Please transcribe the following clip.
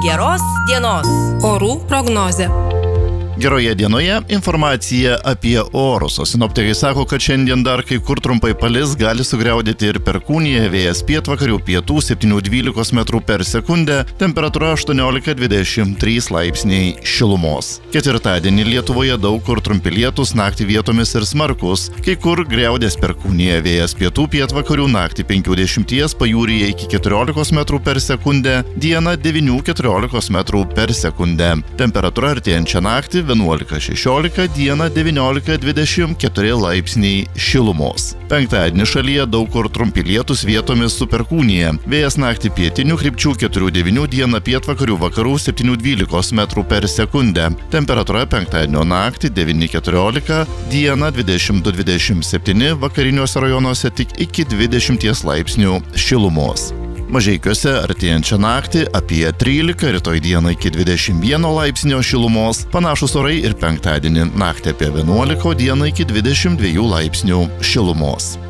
Geros dienos. Orų prognozė. Geroje dienoje informacija apie orus. Sinoptikai sako, kad šiandien dar kai kur trumpai palis, gali sugriaudėti ir perkūnija, vėjas pietvakarių pietų 7–12 metrų per sekundę, temperatūra 18–23 laipsniai šilumos. Ketvirtadienį Lietuvoje daug kur trumpi lietūs, naktį vietomis ir smarkus, kai kur griaudės perkūnija, vėjas pietų pietvakarių naktį 5–10, pajūryje iki 14 metrų per sekundę, dieną 9–14 metrų per sekundę. Temperatūra artėjančią naktį 11–16, dieną 19–24 laipsniai šilumos. Penktadienį šalyje daug kur trumpi lietūs, vietomis su perkūnija. Vėjas naktį pietinių krypčių 4–9, dieną pietvakarių vakarų 7–12 metrų per sekundę. Temperatūra penktadienio naktį 9–14, dieną 22–27, vakariniuose rajonuose tik iki 20 laipsnių šilumos. Mažeikiuose artėjančią naktį apie 13, rytoj dieną iki 21 laipsnio šilumos, panašus orai ir penktadienį naktį apie 11, dieną iki 22 laipsnių šilumos.